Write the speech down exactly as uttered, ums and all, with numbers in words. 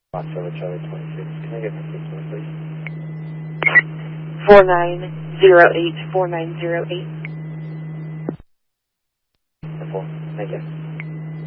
Foxtrot Charlie twenty-six. Can I get my system, please? four nine zero eight, four nine zero eight. Thank you.